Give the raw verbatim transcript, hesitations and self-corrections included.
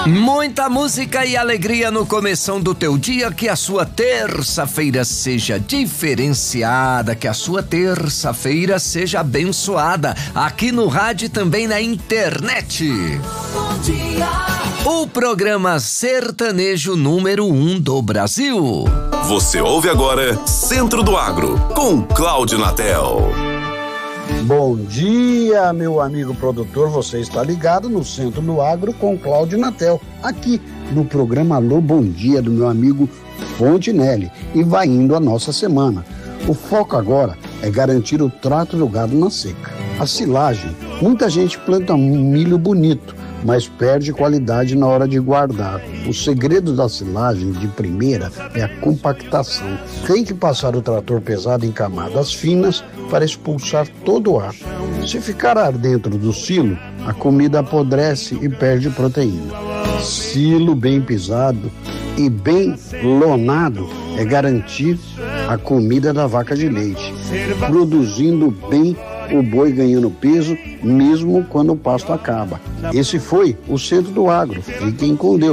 Muita música e alegria no começão do teu dia, que a sua terça-feira seja diferenciada, que a sua terça-feira seja abençoada, aqui no rádio e também na internet. Bom dia. O programa sertanejo número um do Brasil. Você ouve agora Centro do Agro, com Cláudio Natel. Bom dia, meu amigo produtor, você está ligado no Centro do Agro com Cláudio Natel, aqui no programa Alô Bom Dia do meu amigo Fontinelli, e vai indo a nossa semana. O foco agora é garantir o trato do gado na seca. A silagem, muita gente planta milho bonito, mas perde qualidade na hora de guardar. O segredo da silagem de primeira é a compactação. Tem que passar o trator pesado em camadas finas para expulsar todo o ar. Se ficar ar dentro do silo, a comida apodrece e perde proteína. Silo bem pisado e bem lonado é garantir a comida da vaca de leite, produzindo bem o boi ganhando peso, mesmo quando o pasto acaba. Esse foi o Centro do Agro. Fiquem com Deus.